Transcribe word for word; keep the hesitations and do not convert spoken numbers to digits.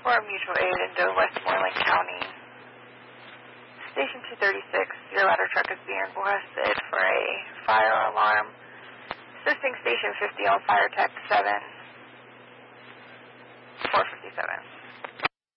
for mutual aid into Westmoreland County. Station two thirty-six, your ladder truck is being requested for a fire alarm. Assisting Station fifty on Fire Tech seven, four fifty-seven.